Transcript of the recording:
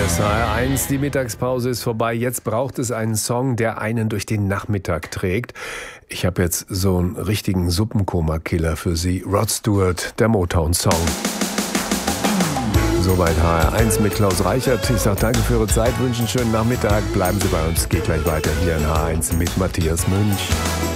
ist HR1, die Mittagspause ist vorbei. Jetzt braucht es einen Song, der einen durch den Nachmittag trägt. Ich habe jetzt so einen richtigen Suppenkoma-Killer für Sie. Rod Stewart, der Motown-Song. Soweit HR1 mit Klaus Reichert. Ich sage danke für Ihre Zeit, wünsche einen schönen Nachmittag. Bleiben Sie bei uns, geht gleich weiter hier in HR1 mit Matthias Münch.